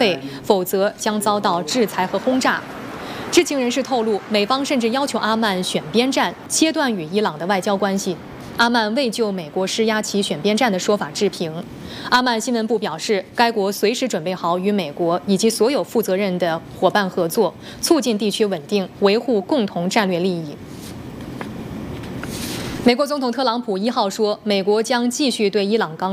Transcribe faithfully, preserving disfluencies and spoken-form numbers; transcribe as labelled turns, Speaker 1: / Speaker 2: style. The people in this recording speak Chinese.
Speaker 1: 废，否则将遭到制裁和轰炸。知情人士透露，美方甚至要求阿曼选边站，切断与伊朗的外交关系。阿曼未就美国施压其选边站的说法置评。阿曼新闻部表示，该国随时准备好与美国以及所有负责任的伙伴合作，促进地区稳定，维护共同战略利益。美国总统特朗普一号说，美国将继续对伊朗刚